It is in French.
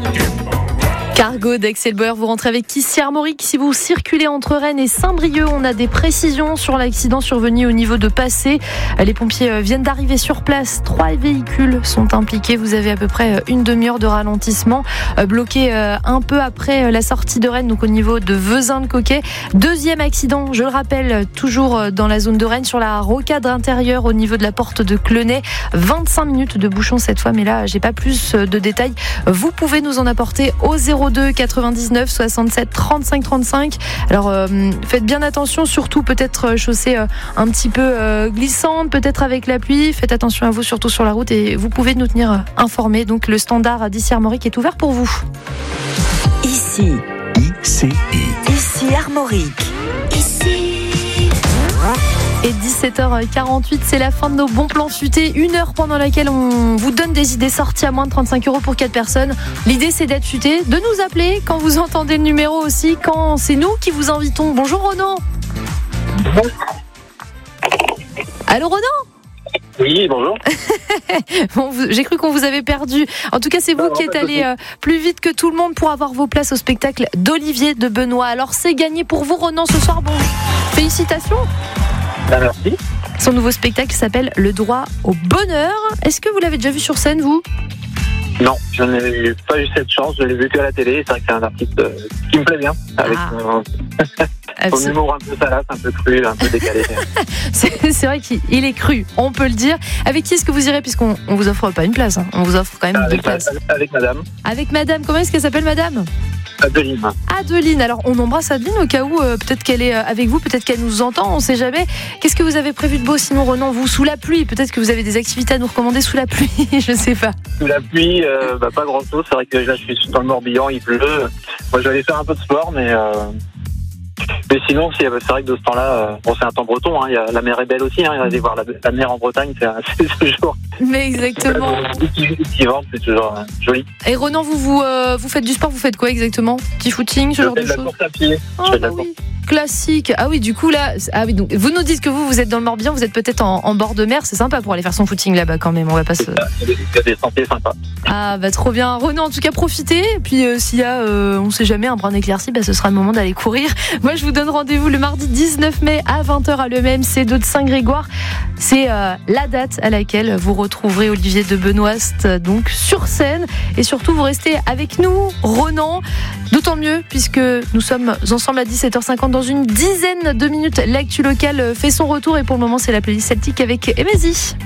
Cargo d'Aix-et-le-Bauer, vous rentrez avec Kissy Armorique. Si vous circulez entre Rennes et Saint-Brieuc, on a des précisions sur l'accident survenu au niveau de Passé. Les pompiers viennent d'arriver sur place. 3 véhicules sont impliqués. Vous avez à peu près une demi-heure de ralentissement, bloqué un peu après la sortie de Rennes, donc au niveau de Vezin-le-Coquet. Deuxième accident, je le rappelle, toujours dans la zone de Rennes, sur la rocade intérieure au niveau de la porte de Clenay. 25 minutes de bouchon cette fois, mais là, j'ai pas plus de détails. Vous pouvez nous en apporter au 02 99 67 35 35. Alors faites bien attention, surtout peut-être chaussée un petit peu glissante, peut-être avec la pluie. Faites attention à vous, surtout sur la route, et vous pouvez nous tenir informés. Donc le standard d'ici Armorique est ouvert pour vous. Ici Armorique. Et 17h48, c'est la fin de nos bons plans futés. 1 heure pendant laquelle on vous donne des idées sorties à moins de 35 € pour 4 personnes. L'idée, c'est d'être futé, de nous appeler quand vous entendez le numéro aussi, quand c'est nous qui vous invitons. Bonjour Ronan. Allô Ronan? Oui, bonjour. Bon, j'ai cru qu'on vous avait perdu. En tout cas, c'est vous qui êtes allé plus vite que tout le monde pour avoir vos places au spectacle d'Olivier de Benoît. Alors, c'est gagné pour vous, Ronan, ce soir. Bon, félicitations. Merci. Son nouveau spectacle s'appelle Le droit au bonheur. Est-ce que vous l'avez déjà vu sur scène, vous? Non, je n'ai pas eu cette chance. Je l'ai vu que à la télé. C'est vrai que c'est un artiste qui me plaît bien. Avec son humour un peu salace, un peu cru, un peu décalé. C'est vrai qu'il est cru, on peut le dire. Avec qui est-ce que vous irez, puisqu'on vous offre pas une place, hein. On vous offre quand même 2 places. Avec madame. Avec madame, comment est-ce qu'elle s'appelle, madame? Adeline. Adeline, alors on embrasse Adeline au cas où, peut-être qu'elle est avec vous, peut-être qu'elle nous entend, on sait jamais. Qu'est-ce que vous avez prévu de beau sinon, Ronan, vous, sous la pluie? Peut-être que vous avez des activités à nous recommander sous la pluie, je sais pas. Sous la pluie, pas grand chose. C'est vrai que là je suis dans le Morbihan, il pleut. Moi je vais aller faire un peu de sport, mais sinon c'est vrai que de ce temps-là, c'est un temps breton, hein. La mer est belle aussi, hein. Aller voir la mer en Bretagne, c'est toujours. Mais exactement. Qui vente, c'est toujours joli. Et Ronan, vous faites du sport, vous faites quoi exactement? Petit footing, ce genre de choses? Je fais de la course à pied. Oui. Classique. Ah oui, du coup là, donc vous nous dites que vous êtes dans le Morbihan, vous êtes peut-être en bord de mer, c'est sympa pour aller faire son footing là-bas quand même. On va pas se. Il y a des sentiers sympas. Ah bah trop bien, Ronan. En tout cas, profitez. Et puis s'il y a, on sait jamais, un brin éclairci, ce sera le moment d'aller courir. Moi, je vous donne rendez-vous le mardi 19 mai à 20h à l'EMC de Saint-Grégoire. C'est la date à laquelle vous retrouverez Olivier de Benoît, donc sur scène. Et surtout, vous restez avec nous, Ronan. D'autant mieux puisque nous sommes ensemble à 17h50 dans une dizaine de minutes. L'actu locale fait son retour et pour le moment, c'est la playlist celtique avec Emezi.